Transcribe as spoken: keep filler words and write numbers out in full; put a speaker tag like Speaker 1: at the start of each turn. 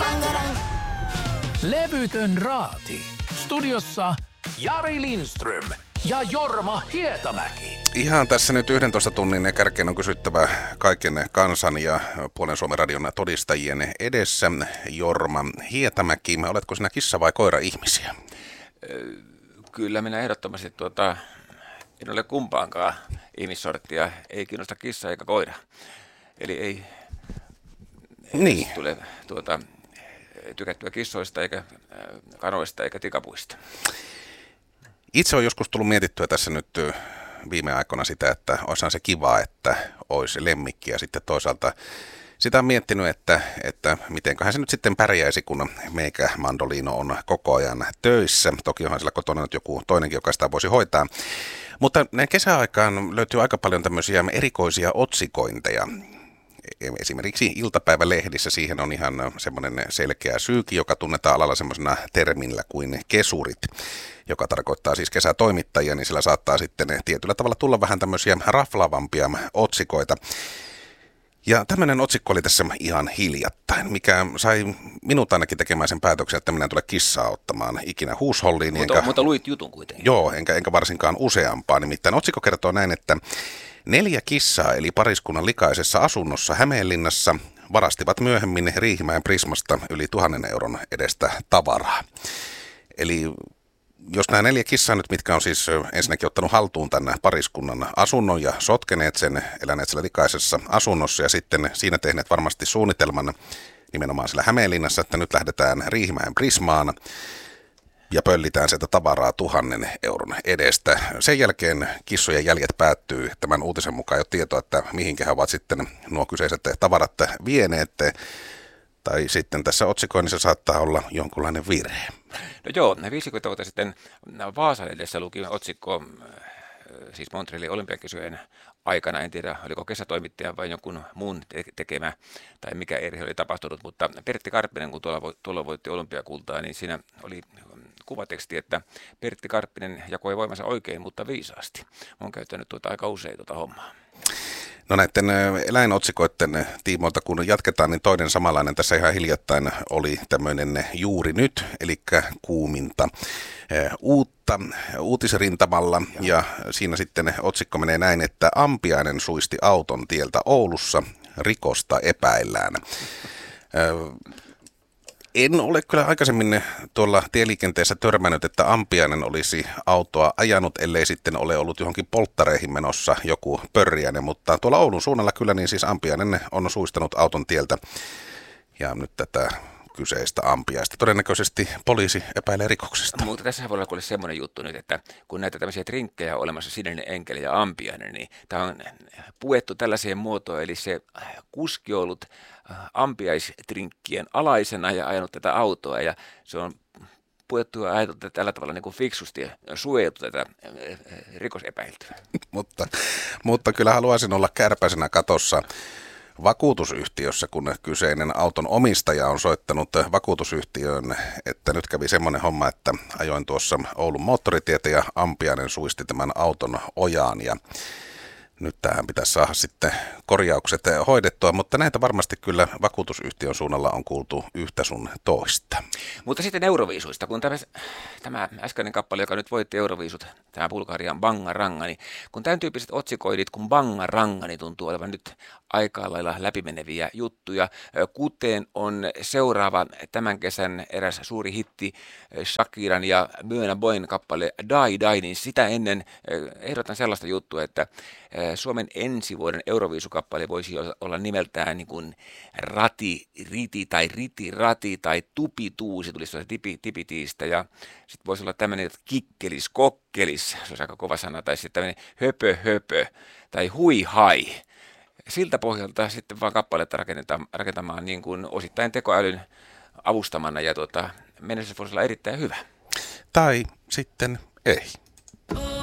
Speaker 1: Levytön raati. Studiossa Jari Lindström ja Jorma Hietamäki.
Speaker 2: Ihan tässä nyt yhdentoista tunnin kärkeen on kysyttävä kaiken kansan ja Puolen Suomen radion todistajien edessä. Jorma Hietamäki, oletko sinä kissa- vai koira-ihmisiä?
Speaker 3: Kyllä minä ehdottomasti tuota, en ole kumpaankaan ihmissorttia. Ei kiinnosta kissa eikä koira. Eli ei, ei
Speaker 2: niin.
Speaker 3: tule tuota, tykättyä kissoista eikä kanoista eikä tikapuista.
Speaker 2: Itse on joskus tullut mietittyä tässä nyt viime aikoina sitä, että olisihan se kiva, että olisi lemmikki, ja sitten toisaalta sitä on miettinyt, että, että mitenköhän se nyt sitten pärjäisi, kun meikä Mandolino on koko ajan töissä. Toki onhan sillä kotona nyt joku toinenkin, joka sitä voisi hoitaa. Mutta kesäaikaan löytyy aika paljon tämmöisiä erikoisia otsikointeja. Esimerkiksi iltapäivälehdissä siihen on ihan semmoinen selkeä syykin, joka tunnetaan alalla semmoisena termillä kuin kesurit, joka tarkoittaa siis kesätoimittajia, niin sillä saattaa sitten tietyllä tavalla tulla vähän tämmöisiä raflaavampia otsikoita. Ja tämmöinen otsikko oli tässä ihan hiljattain, mikä sai minut ainakin tekemään sen päätöksen, että minä en tule kissaa ottamaan ikinä huusholliin.
Speaker 3: Mutta,
Speaker 2: enkä,
Speaker 3: mutta luit jutun kuitenkin.
Speaker 2: Joo, enkä, enkä varsinkaan useampaa. Nimittäin otsikko kertoo näin, että neljä kissaa eli pariskunnan likaisessa asunnossa Hämeenlinnassa varastivat myöhemmin Riihimäen Prismasta yli tuhannen euron edestä tavaraa. Eli jos nämä neljä kissaa nyt, mitkä on siis ensinnäkin ottanut haltuun tämän pariskunnan asunnon ja sotkeneet sen, eläneet siellä likaisessa asunnossa ja sitten siinä tehneet varmasti suunnitelman nimenomaan siellä Hämeenlinnassa, että nyt lähdetään Riihimäen Prismaan ja pöllitään sieltä tavaraa tuhannen euron edestä. Sen jälkeen kissojen jäljet päättyy tämän uutisen mukaan jo tietoa, että mihinkä he ovat sitten nuo kyseiset tavarat vieneet. Tai sitten tässä otsikoinnissa saattaa olla jonkunlainen virhe.
Speaker 3: No joo, viisikymmentä vuotta sitten Vaasan edessä luki otsikko, siis Montrealin olympiakisojen aikana, en tiedä oliko kesätoimittaja vai jonkun muun tekemä tai mikä eri oli tapahtunut, mutta Pertti Karppinen, kun tuolla, tuolla voitti olympiakultaa, niin siinä oli kuvateksti, että Pertti Karppinen jakoi voimansa oikein, mutta viisaasti. Olen käyttänyt tuota aika usein tuota hommaa.
Speaker 2: No näiden eläinotsikoiden tiimoilta, kun jatketaan, niin toinen samanlainen tässä ihan hiljattain oli tämmöinen juuri nyt, eli kuuminta uutta uutisrintamalla. Ja siinä sitten otsikko menee näin, että Ampiainen suisti auton tieltä Oulussa, rikosta epäillään. En ole kyllä aikaisemmin tuolla tieliikenteessä törmännyt, että Ampiainen olisi autoa ajanut, ellei sitten ole ollut johonkin polttareihin menossa joku pörriäinen, mutta tuolla Oulun suunnalla kyllä niin siis Ampiainen on suistanut auton tieltä ja nyt tätä kyseistä ampiaista todennäköisesti poliisi epäilee rikoksesta.
Speaker 3: Mutta tässä voi olla semmoinen juttu nyt, että kun näitä tämmöisiä trinkkejä on olemassa, Sininen enkeli ja Ampiainen, niin tämä on puettu tällaiseen muotoon, eli se kuski on ollut ampiaistrinkkien alaisena ja ajanut tätä autoa, ja se on puettu ja ajateltu tällä tavalla niin kuin fiksusti ja suojeltu tätä rikosepäiltyä.
Speaker 2: mutta, mutta kyllä haluaisin olla kärpäisenä katossa vakuutusyhtiössä, kun kyseinen auton omistaja on soittanut vakuutusyhtiöön, että nyt kävi semmoinen homma, että ajoin tuossa Oulun moottoritietä ja Ampiainen suisti tämän auton ojaan ja nyt tähän pitäisi saada sitten korjaukset hoidettua, mutta näitä varmasti kyllä vakuutusyhtiön suunnalla on kuultu yhtä sun toista.
Speaker 3: Mutta sitten Euroviisuista, kun tämä, tämä äskeinen kappale, joka nyt voitti Euroviisut, tämä Bulgarian Bangaranga, niin kun tämän tyyppiset otsikoidit kuin Bangaranga, niin tuntuu olevan nyt aika lailla läpimeneviä juttuja, kuten on seuraava tämän kesän eräs suuri hitti Shakiran ja Burna Boyn kappale Die Die, niin sitä ennen ehdotan sellaista juttua, että Suomen ensi vuoden Euroviisukappale voisi olla nimeltään niin kuin Rati Riti tai Riti Rati tai Tupi Tuusi, tulisi tuossa tipi, tipitiistä, ja sitten voisi olla tämmöinen, että Kikkelis Kokkelis, se olisi aika kova sana, tai sitten tämmöinen Höpö Höpö tai Hui Hai. Siltä pohjalta sitten vaan kappaletta rakennetaan, rakentamaan niin kuin osittain tekoälyn avustamana, ja tuota, menestys voisi olla erittäin hyvä.
Speaker 2: Tai sitten ei.